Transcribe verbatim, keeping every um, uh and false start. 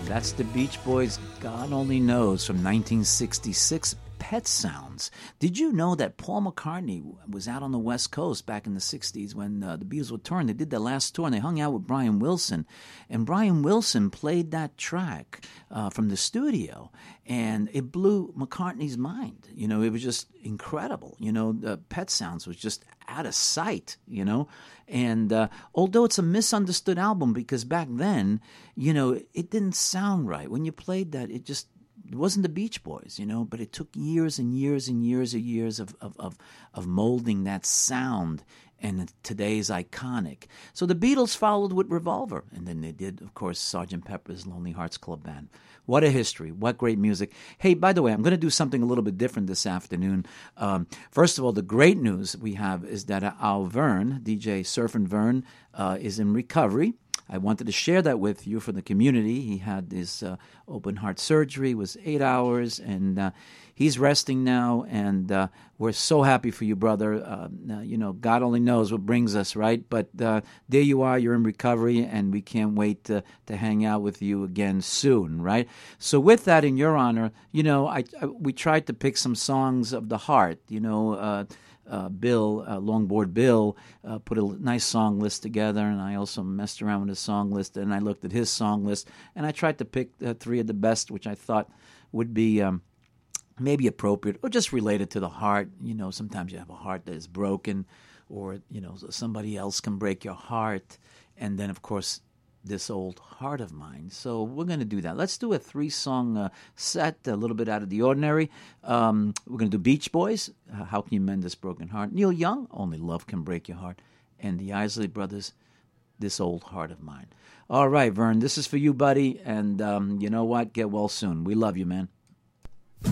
That's the Beach Boys' God Only Knows from nineteen sixty-six, Pet Sounds. Did you know that Paul McCartney was out on the West Coast back in the sixties when uh, the Beatles were touring? They did their last tour and they hung out with Brian Wilson. And Brian Wilson played that track uh, from the studio. And it blew McCartney's mind. You know, it was just incredible. You know, the Pet Sounds was just out of sight, you know. And uh, although it's a misunderstood album because back then, you know, it didn't sound right. When you played that, it just it wasn't the Beach Boys, you know, but it took years and years and years and years of, of, of, of molding that sound, and today's iconic. So the Beatles followed with Revolver, and then they did, of course, Sergeant Pepper's Lonely Hearts Club Band. What a history. What great music. Hey, by the way, I'm going to do something a little bit different this afternoon. Um, first of all, the great news we have is that Al Verne, D J Surfin' Verne, uh, is in recovery. I wanted to share that with you for the community. He had his uh, open heart surgery. It was eight hours, and uh, he's resting now, and uh, we're so happy for you, brother. Uh, uh, you know, God only knows what brings us, right? But uh, there you are. You're in recovery, and we can't wait to, to hang out with you again soon, right? So with that, in your honor, you know, I, I we tried to pick some songs of the heart, you know, uh, Uh, Bill, uh, Longboard Bill, uh, put a nice song list together, and I also messed around with his song list, and I looked at his song list, and I tried to pick uh, three of the best, which I thought would be um, maybe appropriate or just related to the heart. You know, sometimes you have a heart that is broken, or, you know, somebody else can break your heart, and then, of course, this old heart of mine. So we're going to do that. Let's do a three-song uh, set, a little bit out of the ordinary. Um, we're going to do Beach Boys, uh, How Can You Mend This Broken Heart? Neil Young, Only Love Can Break Your Heart. And the Isley Brothers, This Old Heart of Mine. All right, Vern, this is for you, buddy. And um, you know what? Get well soon. We love you, man.